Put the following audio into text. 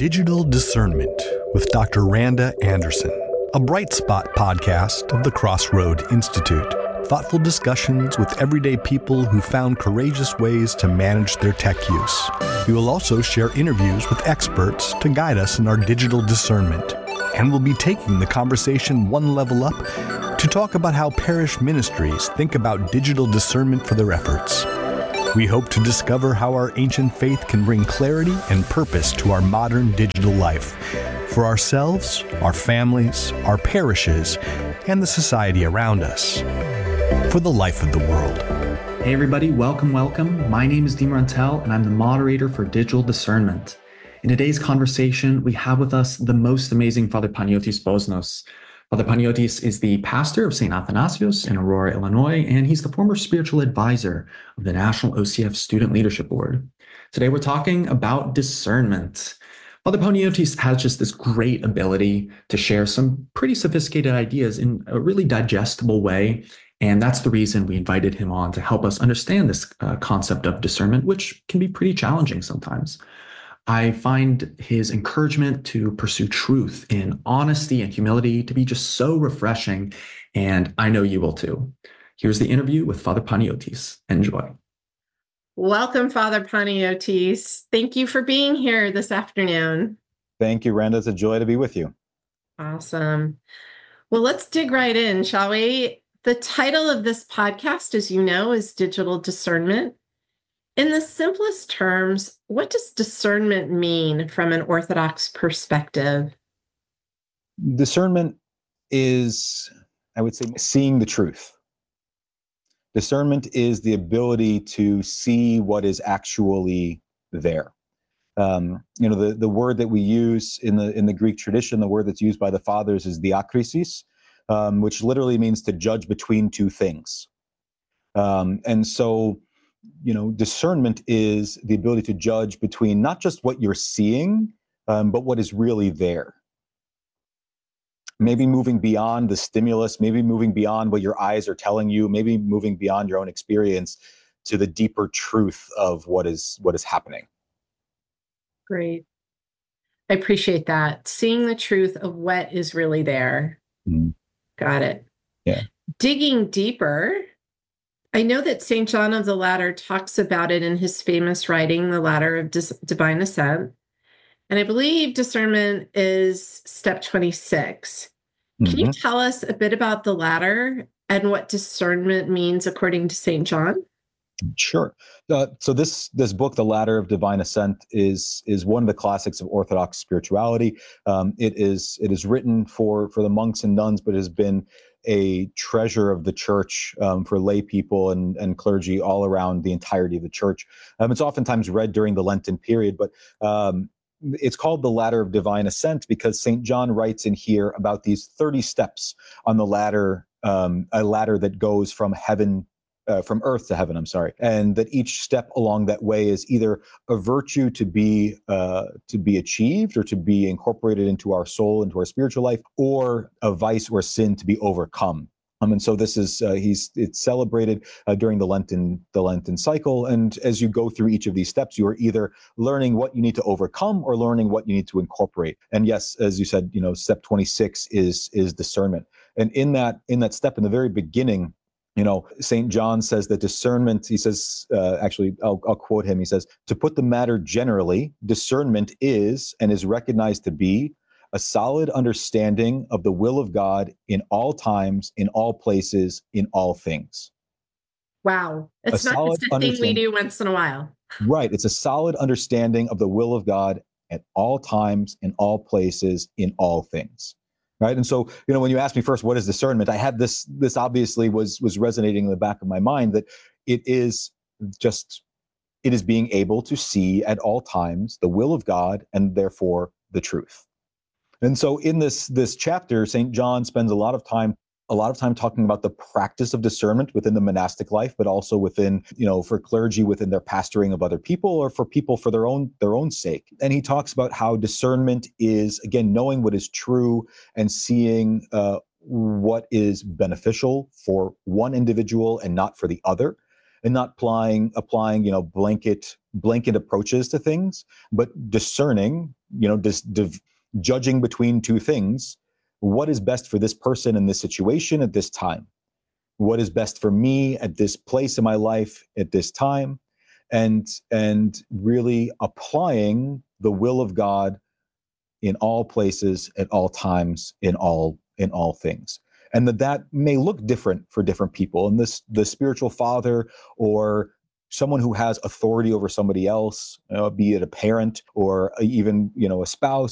Digital Discernment with Dr. Randa Anderson, a Bright Spot podcast of the Crossroad Institute. Thoughtful discussions with everyday people who found courageous ways to manage their tech use. We will also share interviews with experts to guide us in our digital discernment. And we'll be taking the conversation one level up to talk about how parish ministries think about digital discernment for their efforts. We hope to discover how our ancient faith can bring clarity and purpose to our modern digital life for ourselves, our families, our parishes, and the society around us, for the life of the world. Hey everybody, welcome. My name is Dean Rantel, and I'm the moderator for Digital Discernment. In today's conversation, we have with us the most amazing Father Panagiotis Bosnos. Father Panagiotis is the pastor of St. Athanasios in Aurora, Illinois, and he's the former spiritual advisor of the National OCF Student Leadership Board. Today, we're talking about discernment. Father Panagiotis has just this great ability to share some pretty sophisticated ideas in a really digestible way, and that's the reason we invited him on to help us understand this concept of discernment, which can be pretty challenging sometimes. I find his encouragement to pursue truth in honesty and humility to be just so refreshing, and I know you will too. Here's the interview with Father Panagiotis. Enjoy. Welcome, Father Panagiotis. Thank you for being here this afternoon. Thank you, Randa. It's a joy to be with you. Awesome. Well, let's dig right in, shall we? The title of this podcast, as you know, is Digital Discernment. In the simplest terms, what does discernment mean from an Orthodox perspective? Discernment is, I would say, seeing the truth. Discernment is the ability to see what is actually there. The word that we use in the Greek tradition, the word that's used by the fathers is diakrisis, which literally means to judge between two things. And so, discernment is the ability to judge between not just what you're seeing, but what is really there. Maybe moving beyond the stimulus, maybe moving beyond what your eyes are telling you, maybe moving beyond your own experience to the deeper truth of what is happening. Great. I appreciate that. Seeing the truth of what is really there. Mm-hmm. Got it. Yeah. Digging deeper, I know that St. John of the Ladder talks about it in his famous writing, The Ladder of Divine Ascent. And I believe discernment is step 26. Can you tell us a bit about the ladder and what discernment means according to St. John? Sure. So this book, The Ladder of Divine Ascent, is one of the classics of Orthodox spirituality. It is written for the monks and nuns, but has been a treasure of the church for lay people and clergy all around the entirety of the church. It's oftentimes read during the Lenten period, but it's called the Ladder of Divine Ascent because St. John writes in here about these 30 steps on the ladder, a ladder that goes from earth to heaven, and that each step along that way is either a virtue to be achieved or to be incorporated into our soul, into our spiritual life, or a vice or sin to be overcome. And so this is it's celebrated during the Lenten cycle. And as you go through each of these steps, you are either learning what you need to overcome or learning what you need to incorporate. And yes, as you said, step 26 is discernment. And in that step, in the very beginning, St. John says that discernment, he says, I'll quote him. He says, to put the matter generally, discernment is and is recognized to be a solid understanding of the will of God in all times, in all places, in all things. Wow. It's not just a thing we do once in a while. Right. It's a solid understanding of the will of God at all times, in all places, in all things. Right. And so, when you asked me first, what is discernment? I had this obviously was resonating in the back of my mind that it is being able to see at all times the will of God and therefore the truth. And so in this chapter, St. John spends a lot of time talking about the practice of discernment within the monastic life, but also within, for clergy within their pastoring of other people or for people for their own sake. And he talks about how discernment is, again, knowing what is true and seeing what is beneficial for one individual and not for the other. and not applying blanket approaches to things, but discerning, judging between two things. What is best for this person in this situation at this time? What is best for me at this place in my life at this time? And really applying the will of God in all places, at all times, in all things. And that may look different for different people. And the spiritual father or someone who has authority over somebody else, be it a parent or even a spouse